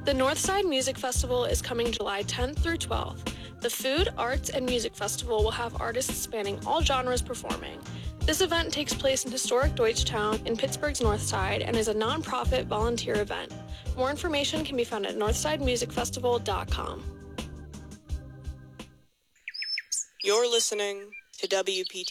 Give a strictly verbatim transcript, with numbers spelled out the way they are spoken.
The Northside Music Festival is coming July tenth through twelfth. The Food, Arts, and Music Festival will have artists spanning all genres performing. This event takes place in historic Deutschtown in Pittsburgh's North Side and is a nonprofit volunteer event. More information can be found at northside music festival dot com. You're listening to W P